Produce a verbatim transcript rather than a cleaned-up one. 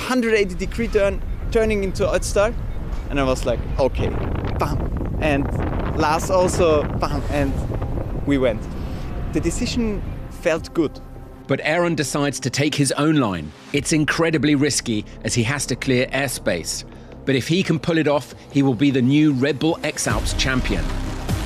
hundred eighty degree turn, turning into Ötztal. And I was like, okay, bam. And Lars also, bam, and we went. The decision felt good. But Aaron decides to take his own line. It's incredibly risky as he has to clear airspace. But if he can pull it off, he will be the new Red Bull X Alps champion.